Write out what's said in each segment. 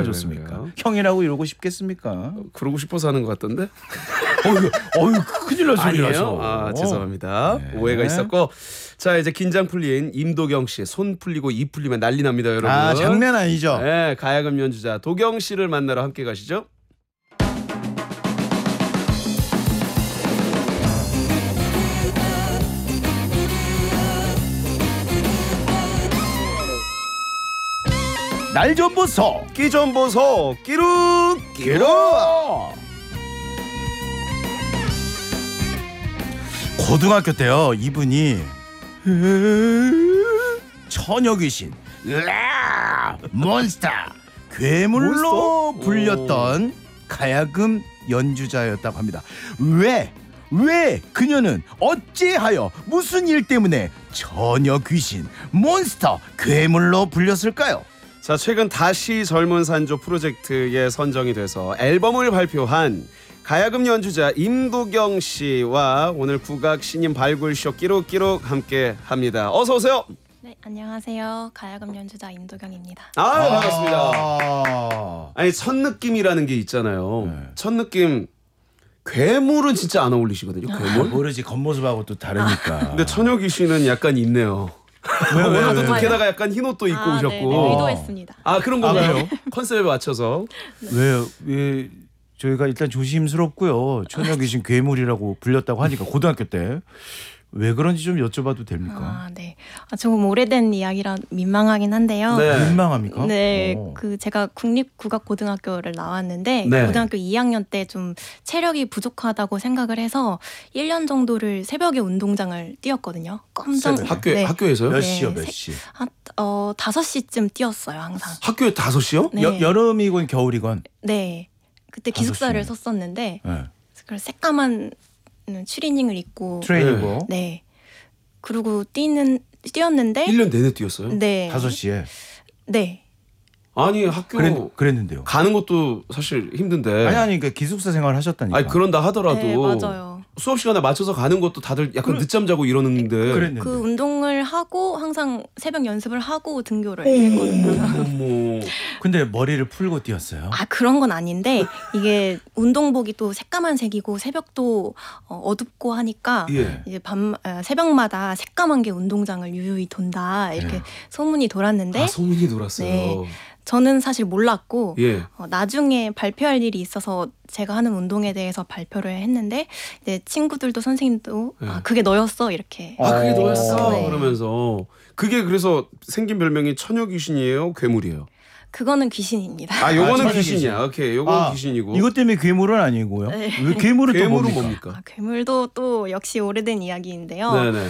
좋습니까? 그래요? 형이라고 이러고 싶겠습니까? 그러고 싶어서 하는 것 같던데? 어휴 큰일 날 소리라서. 아니에요? 아 죄송합니다. 네. 오해가 있었고 자 이제 긴장 풀린 임도경 씨 손 풀리고 입 풀리면 난리 납니다 여러분. 아 장난 아니죠? 네, 가야금 연주자 도경 씨를 만나러 함께 가시죠. 날 좀 보소. 끼 좀 보소 끼룩 끼룩. 고등학교 때요 이분이 처녀 귀신, 몬스터, 괴물로 몬스터? 불렸던 가야금 연주자였다고 합니다. 왜 그녀는 어찌하여 무슨 일 때문에 처녀 귀신, 몬스터, 괴물로 불렸을까요? 자 최근 다시 젊은 산조 프로젝트에 선정이 돼서 앨범을 발표한 가야금 연주자 임도경 씨와 오늘 국악 신인 발굴쇼 끼룩끼룩 함께 합니다. 어서 오세요. 네, 안녕하세요. 가야금 연주자 임도경입니다. 반갑습니다. 아니 첫 느낌이라는 게 있잖아요. 네. 첫 느낌 괴물은 진짜 안 어울리시거든요. 괴물. 모르지 겉모습하고 또 다르니까. 근데 처녀 귀신은 약간 있네요. 오늘도 또 왜? 게다가 약간 흰 옷도 입고 오셨고. 네, 의도했습니다. 아 그런 아, 건가요? 그래요? 컨셉에 맞춰서. 왜 저희가 일단 조심스럽고요. 처녀 귀신 괴물이라고 불렸다고 하니까 고등학교 때 왜 그런지 좀 여쭤봐도 됩니까? 네. 조금 오래된 이야기라 민망하긴 한데요. 네. 민망합니까? 네, 어. 제가 국립국악고등학교를 나왔는데 네. 고등학교 2학년 때 좀 체력이 부족하다고 생각을 해서 1년 정도를 새벽에 운동장을 뛰었거든요. 깜짝 학교에서요? 몇 네. 시요? 몇 시? 5시쯤 뛰었어요, 항상. 학교에 5시요? 네. 여름이건 겨울이건. 네. 그때 기숙사를 5시. 썼었는데 네. 그래서 새까만 추리닝을 입고 트레이닝복. 네. 그리고 뛰었는데 1년 내내 뛰었어요? 네. 5시에. 네. 아니 학교 그랬는데요. 가는 것도 사실 힘든데. 아니 그러니까 기숙사 생활 하셨다니까. 아니 그런다 하더라도 네, 맞아요. 수업 시간에 맞춰서 가는 것도 다들 약간 늦잠 자고 이러는데. 그랬는데. 그 운동을 하고 항상 새벽 연습을 하고 등교를 했거든요. 어머. 근데 머리를 풀고 뛰었어요. 그런 건 아닌데 이게 운동복이 또 새까만 색이고 새벽도 어둡고 하니까 예. 이제 새벽마다 새까만 게 운동장을 유유히 돈다 이렇게 그래요. 소문이 돌았는데 소문이 돌았어요. 네. 저는 사실 몰랐고 예. 나중에 발표할 일이 있어서 제가 하는 운동에 대해서 발표를 했는데 이제 친구들도 선생님도 네. 그게 너였어 이렇게 그게 너였어 네. 그러면서 그게 그래서 생긴 별명이 처녀 귀신이에요, 괴물이에요? 그거는 귀신입니다. 요거는 처녀 귀신이야. 귀신. 오케이, 요건 귀신이고. 이것 때문에 괴물은 아니고요. 네. 왜 괴물은 또 괴물은 뭡니까? 괴물도 또 역시 오래된 이야기인데요. 네네.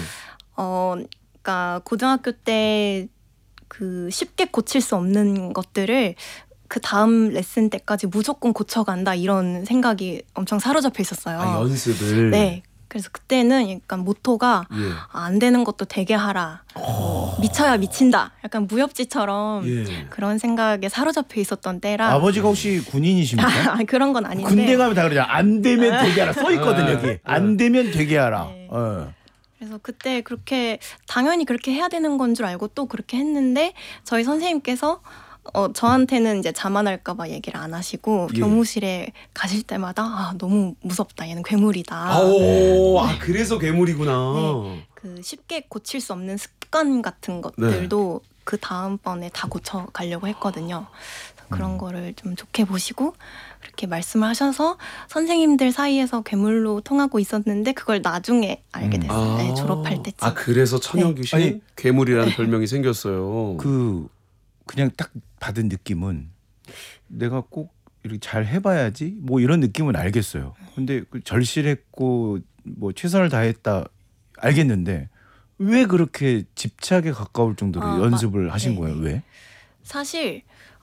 그러니까 고등학교 때 그 쉽게 고칠 수 없는 것들을 그 다음 레슨 때까지 무조건 고쳐간다 이런 생각이 엄청 사로잡혀 있었어요. 연습을. 네. 그래서 그때는 약간 모토가 예. 안 되는 것도 되게 하라. 미쳐야 미친다. 약간 무협지처럼 예. 그런 생각에 사로잡혀 있었던 때라. 아버지가 혹시 군인이십니까? 그런 건 아닌데. 군대 가면 다 그러잖아. 안 되면 되게 하라. 써 있거든 네. 여기. 안 되면 되게 하라. 네. 그래서 그때 그렇게 당연히 그렇게 해야 되는 건 줄 알고 또 그렇게 했는데 저희 선생님께서 저한테는 이제 자만할까봐 얘기를 안 하시고 예. 교무실에 가실 때마다 너무 무섭다. 얘는 괴물이다. 그래서 괴물이구나. 네. 그 쉽게 고칠 수 없는 습관 같은 것들도 그 다음번에 다 고쳐가려고 했거든요. 그런 거를 좀 좋게 보시고 그렇게 말씀을 하셔서 선생님들 사이에서 괴물로 통하고 있었는데 그걸 나중에 알게 됐어요. 네, 졸업할 때쯤. 그래서 처녀 귀신 아니, 괴물이라는 별명이 생겼어요. 그냥 딱 받은 느낌은 내가 꼭 이렇게 잘 해봐야지 뭐 이런 느낌은 알겠어요. 근데 그 절실했고 뭐 최선을 다했다 알겠는데 왜 그렇게 집착에 가까울 정도로 연습을 하신 거예요? 왜? 사실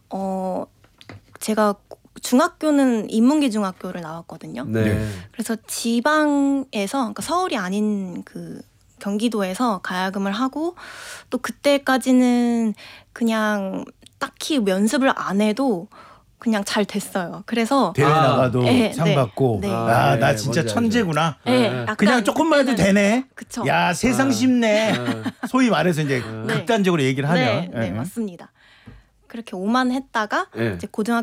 제가 중학교는 인문계 중학교를 나왔거든요. 네. 그래서 지방에서 그러니까 서울이 아닌 그 경기도에서 가야금을 하고 또 그때까지는 그냥 딱히 연습을 안 해도 그냥 잘 됐어요. 그래서 대회 나가도 네, 상 네, 받고 네. 나 네, 진짜 뭔지 천재구나. 네, 약간 그냥 조금만 해도 되네. 그쵸. 야 세상 쉽네. 소위 말해서 이제 네. 극단적으로 얘기를 하면. 네, 맞습니다. 그렇게 오만했다가 네. 이제 고등학교